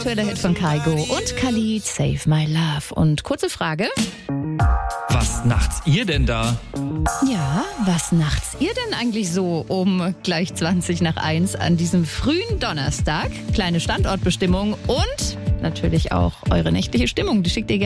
aktueller Hit von Kygo und Khalid, Save My Love. Und kurze Frage. Was nachts ihr denn da? Ja, was nachts ihr denn eigentlich so um gleich 1:20 an diesem frühen Donnerstag? Kleine Standortbestimmung und natürlich auch eure nächtliche Stimmung. Die schickt ihr gerne